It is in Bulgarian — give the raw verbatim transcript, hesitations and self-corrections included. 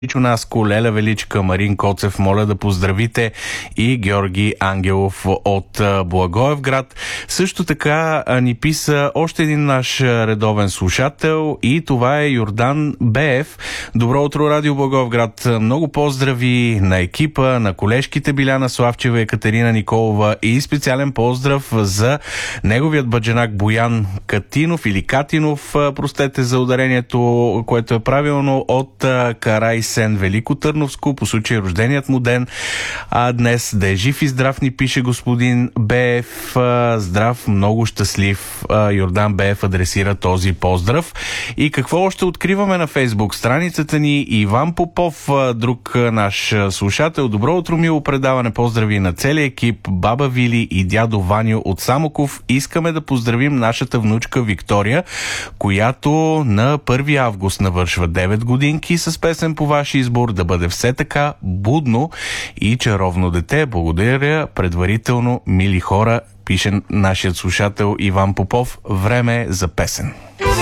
Чунаско, Леля Величка, Марин Коцев, моля да поздравите и Георги Ангелов от Благоевград. Също така ни писа още един наш редовен слушател и това е Йордан Беев. Добро утро, Радио Благоевград. Много поздрави на екипа, на колежките Биляна Славчева, Екатерина Николова и специален поздрав за неговият баджанак Боян Катинов или Катинов, простете за ударението, което е правилно, от Карай Сен, Велико Търновско, по случай рожденият му ден. А днес да е жив и здрав, ни пише господин Беев. Здрав, много щастлив. Йордан Беев адресира този поздрав. И какво още откриваме на Фейсбук страницата ни? Иван Попов, друг наш слушател. Добро утро, мило предаване. Поздрави на целия екип, баба Вили и дядо Ваню от Самоков. Искаме да поздравим нашата внучка Виктория, която на първи август навършва девет годинки, с песен по ваш избор да бъде все така будно и чаровно дете. Благодаря предварително, мили хора, пише нашият слушател Иван Попов. Време е за песен.